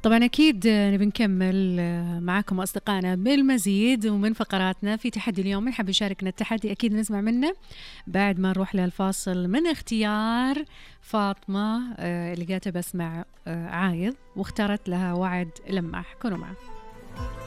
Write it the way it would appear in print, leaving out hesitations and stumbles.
طبعا أكيد نبي نكمل معاكم أصدقائنا بالمزيد ومن فقراتنا في تحدي اليوم. من حاب يشاركنا التحدي أكيد نسمع منه بعد ما نروح للفاصل من اختيار فاطمة اللي قالت بسمع عايض واختارت لها وعد لماح. كونوا معنا.